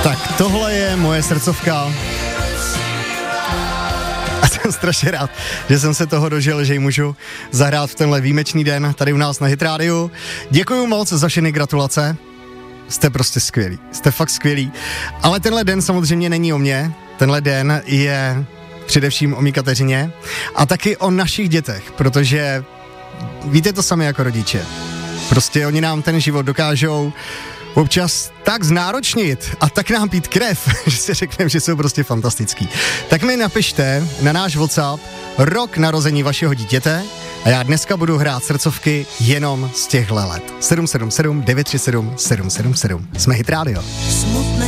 Tak tohle je moje srdcovka. A jsem strašně rád, že jsem se toho dožil, že ji můžu zahrát v tenhle výjimečný den tady u nás na Hit Radio. Děkuju moc za všechny gratulace. Jste prostě skvělí, jste fakt skvělí. Ale tenhle den samozřejmě není o mně. Tenhle den je především o mý Kateřině a taky o našich dětech, protože víte to sami jako rodiče. Prostě oni nám ten život dokážou občas tak znáročnit a tak nám pít krev, že si řekneme, že jsou prostě fantastický. Tak mi napište na náš WhatsApp rok narození vašeho dítěte a já dneska budu hrát srdcovky jenom z těchhle let. 777 937 777. Jsme Hit Radio.